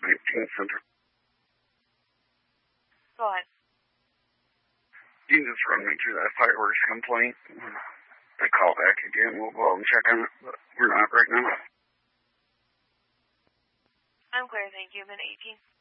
19th Center. Go ahead. You can just run me through that fireworks complaint. They call back again. We'll go out and check on it, but we're not right now. I'm clear, thank you. I'm in 18.